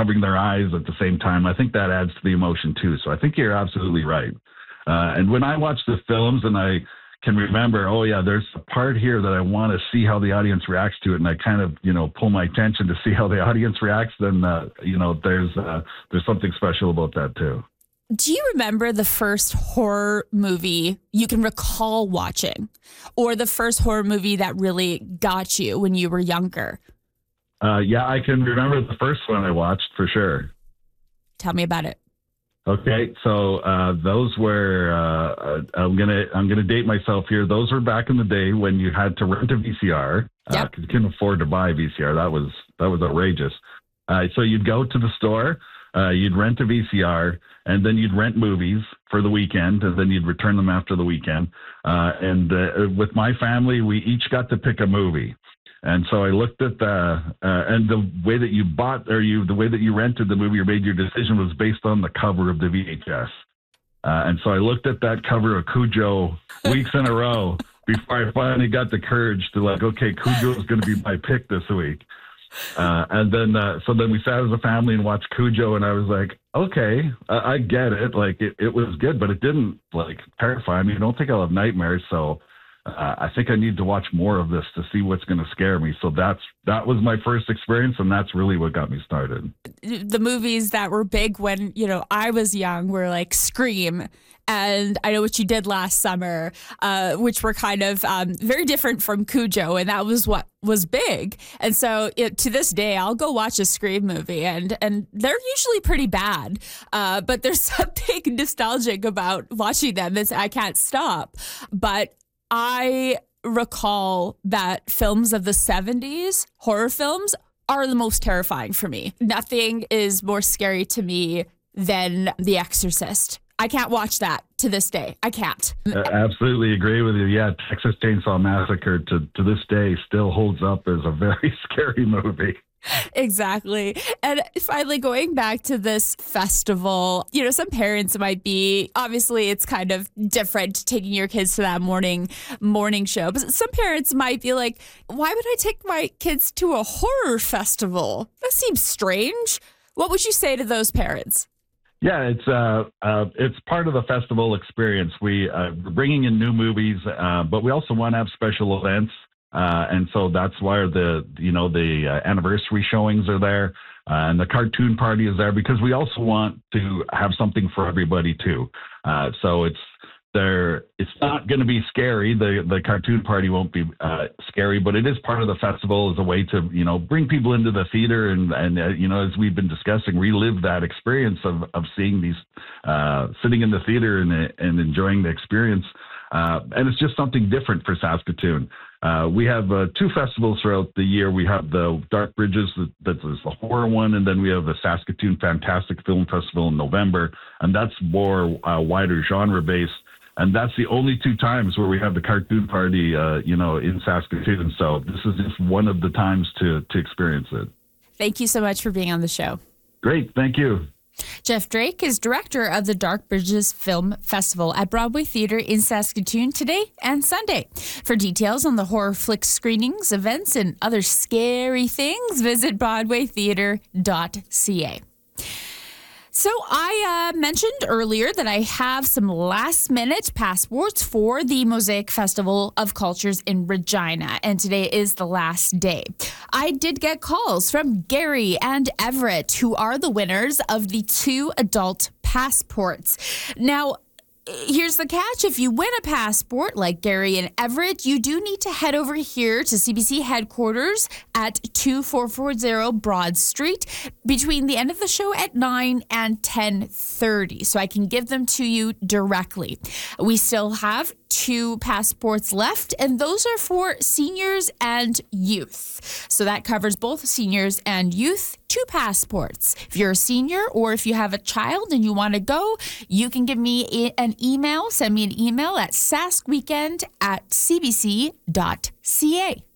covering their eyes at the same time. I think that adds to the emotion too. So I think you're absolutely right. And when I watch the films and I can remember, oh yeah, there's a part here that I want to see how the audience reacts to it, and I kind of, pull my attention to see how the audience reacts, then, there's something special about that too. Do you remember the first horror movie you can recall watching, or the first horror movie that really got you when you were younger? Yeah, I can remember the first one I watched for sure. Tell me about it. Okay, so those were I'm gonna date myself here. Those were back in the day when you had to rent a VCR because you couldn't afford to buy a VCR. That was outrageous. So you'd go to the store, you'd rent a VCR, and then you'd rent movies for the weekend, and then you'd return them after the weekend. And with my family, we each got to pick a movie. And so I looked at and the way that you bought the way that you rented the movie or made your decision was based on the cover of the VHS. And so I looked at that cover of Cujo weeks in a row before I finally got the courage to okay, Cujo is going to be my pick this week. And then we sat as a family and watched Cujo, and I was like, okay, I get it. It was good, but it didn't terrify me. I don't think I'll have nightmares. So I think I need to watch more of this to see what's going to scare me. So that was my first experience, and that's really what got me started. The movies that were big when, I was young were like Scream and I Know What You Did Last Summer, which were kind of very different from Cujo, and that was what was big. And so to this day, I'll go watch a Scream movie, and they're usually pretty bad, but there's something nostalgic about watching them that I can't stop. But I recall that films of the 70s, horror films, are the most terrifying for me. Nothing is more scary to me than The Exorcist. I can't watch that to this day. I can't. Absolutely agree with you. Yeah, Texas Chainsaw Massacre to this day still holds up as a very scary movie. Exactly. And finally, going back to this festival, some parents might be, obviously it's kind of different taking your kids to that morning show, but some parents might be like, why would I take my kids to a horror festival? That seems strange. What would you say to those parents? Yeah, it's part of the festival experience. We're bringing in new movies, but we also want to have special events. And so that's why the anniversary showings are there, and the cartoon party is there because we also want to have something for everybody too. So it's not going to be scary. The cartoon party won't be scary, but it is part of the festival as a way to bring people into the theater and as we've been discussing, relive that experience of seeing these sitting in the theater and enjoying the experience. And it's just something different for Saskatoon. We have two festivals throughout the year. We have the Dark Bridges, that is the horror one, and then we have the Saskatoon Fantastic Film Festival in November, and that's more wider genre-based. And that's the only two times where we have the cartoon party, in Saskatoon. So this is just one of the times to experience it. Thank you so much for being on the show. Great. Thank you. Jeff Drake is director of the Dark Bridges Film Festival at Broadway Theatre in Saskatoon today and Sunday. For details on the horror flick screenings, events, and other scary things, visit broadwaytheatre.ca. So I mentioned earlier that I have some last-minute passports for the Mosaic Festival of Cultures in Regina, and today is the last day. I did get calls from Gary and Everett, who are the winners of the 2 adult passports. Now, here's the catch. If you win a passport like Gary and Everett, you do need to head over here to CBC headquarters at 2440 Broad Street between the end of the show at 9 and 10:30, so I can give them to you directly. We still have 2 passports left, and those are for seniors and youth. So that covers both seniors and youth. 2 passports. If you're a senior or if you have a child and you want to go, you can give me an email. Send me an email at saskweekend@cbc.ca.